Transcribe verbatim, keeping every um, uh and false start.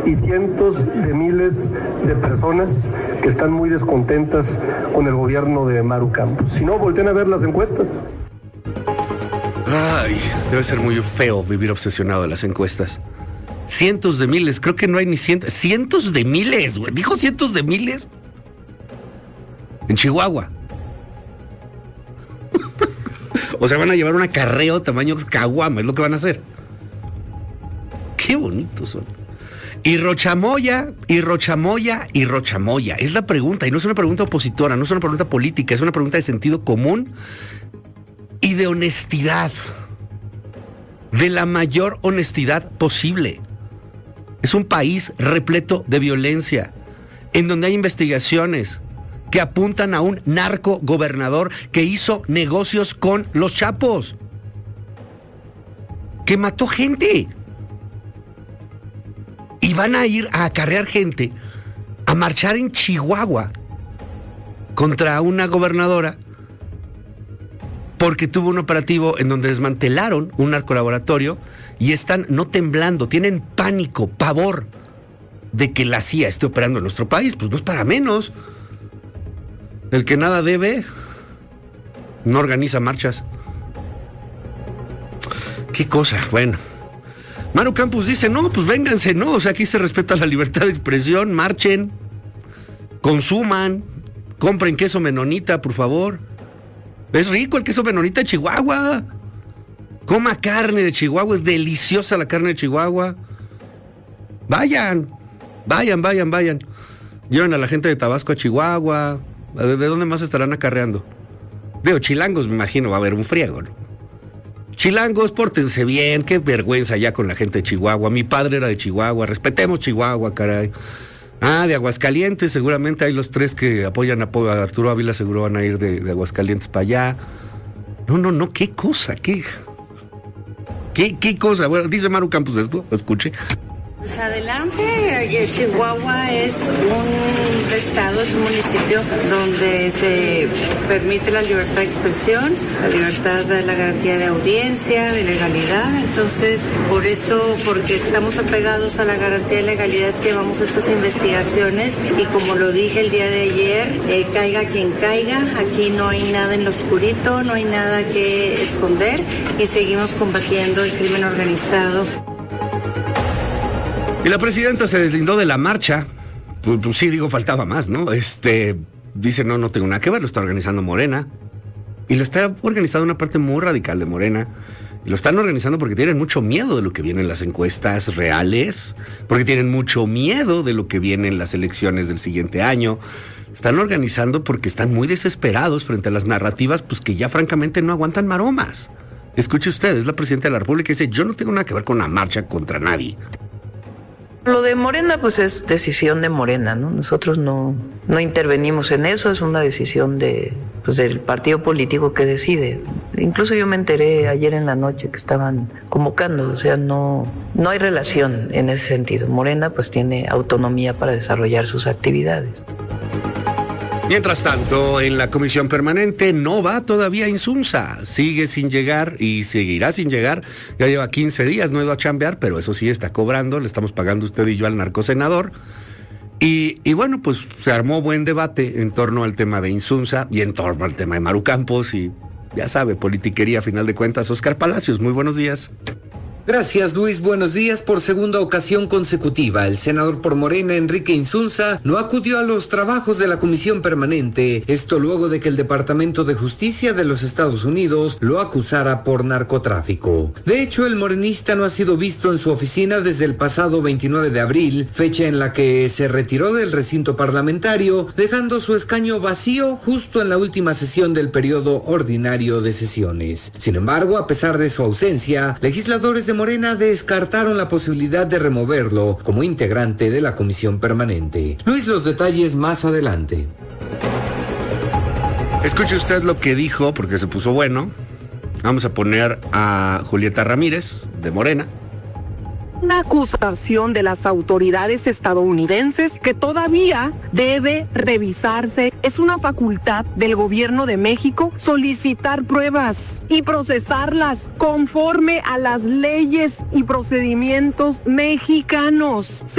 y cientos de miles de personas que están muy descontentas con el gobierno de Maru Campos. Si no, volteen a ver las encuestas. Ay, debe ser muy feo vivir obsesionado de las encuestas. Cientos de miles, creo que no hay ni cientos, cientos de miles, güey. ¿Dijo cientos de miles? En Chihuahua. O sea, van a llevar un acarreo tamaño caguama, es lo que van a hacer. Qué bonitos son. Y Rochamoya, y Rochamoya, y Rochamoya. Es la pregunta, y no es una pregunta opositora, no es una pregunta política, es una pregunta de sentido común y de honestidad. De la mayor honestidad posible. Es un país repleto de violencia, en donde hay investigaciones que apuntan a un narco gobernador que hizo negocios con los chapos, que mató gente. Y van a ir a acarrear gente, a marchar en Chihuahua contra una gobernadora porque tuvo un operativo en donde desmantelaron un narcolaboratorio y están no temblando, tienen pánico, pavor de que la C I A esté operando en nuestro país. Pues no es para menos. El que nada debe no organiza marchas. Qué cosa, bueno. Maru Campos dice, no, pues vénganse, no, o sea, aquí se respeta la libertad de expresión, marchen, consuman, compren queso menonita, por favor. Es rico el queso menonita de Chihuahua. Coma carne de Chihuahua, es deliciosa la carne de Chihuahua. Vayan, vayan, vayan, vayan. Lleven a la gente de Tabasco a Chihuahua. ¿De dónde más estarán acarreando? Digo, chilangos, me imagino, va a haber un friego, ¿no? Chilangos, pórtense bien, qué vergüenza ya con la gente de Chihuahua. Mi padre era de Chihuahua, respetemos Chihuahua, caray. Ah, de Aguascalientes, seguramente hay los tres que apoyan a Arturo Ávila, seguro van a ir de, de Aguascalientes para allá. No, no, no, qué cosa, qué... ¿Qué, qué cosa? Bueno, dice Maru Campos esto, escuche. Pues adelante, Chihuahua es un estado, es un municipio donde se permite la libertad de expresión, la libertad de la garantía de audiencia, de legalidad. Entonces, por eso, porque estamos apegados a la garantía de legalidad, es que llevamos estas investigaciones y como lo dije el día de ayer, eh, caiga quien caiga, aquí no hay nada en lo oscurito, no hay nada que esconder y seguimos combatiendo el crimen organizado. Y la presidenta se deslindó de la marcha. Pues, pues sí, digo, faltaba más, ¿no? Este, dice, no, no tengo nada que ver, lo está organizando Morena. Y lo está organizando una parte muy radical de Morena. Y lo están organizando porque tienen mucho miedo de lo que viene en las encuestas reales, porque tienen mucho miedo de lo que viene en las elecciones del siguiente año. Están organizando porque están muy desesperados frente a las narrativas, pues que ya francamente no aguantan maromas. Escuche usted, es la presidenta de la República y dice, yo no tengo nada que ver con una marcha contra nadie. Lo de Morena, pues es decisión de Morena, ¿no? Nosotros no, no intervenimos en eso, es una decisión de, pues, del partido político que decide. Incluso yo me enteré ayer en la noche que estaban convocando, o sea, no, no hay relación en ese sentido. Morena, pues, tiene autonomía para desarrollar sus actividades. Mientras tanto, en la comisión permanente no va todavía Insunza, sigue sin llegar y seguirá sin llegar, ya lleva quince días, no ha ido a chambear, pero eso sí está cobrando, le estamos pagando usted y yo al narcosenador, y, y bueno, pues se armó buen debate en torno al tema de Insunza y en torno al tema de Maru Campos y ya sabe, politiquería a final de cuentas. Oscar Palacios, muy buenos días. Gracias, Luis. Buenos días. Por segunda ocasión consecutiva, el senador por Morena, Enrique Insunza, no acudió a los trabajos de la comisión permanente. Esto luego de que el Departamento de Justicia de los Estados Unidos lo acusara por narcotráfico. De hecho, el morenista no ha sido visto en su oficina desde el pasado veintinueve de abril, fecha en la que se retiró del recinto parlamentario, dejando su escaño vacío justo en la última sesión del periodo ordinario de sesiones. Sin embargo, a pesar de su ausencia, legisladores de Morena descartaron la posibilidad de removerlo como integrante de la comisión permanente. Luis, los detalles más adelante. Escuche usted lo que dijo, porque se puso bueno. Vamos a poner a Julieta Ramírez, de Morena. Una acusación de las autoridades estadounidenses que todavía debe revisarse. Es una facultad del gobierno de México solicitar pruebas y procesarlas conforme a las leyes y procedimientos mexicanos.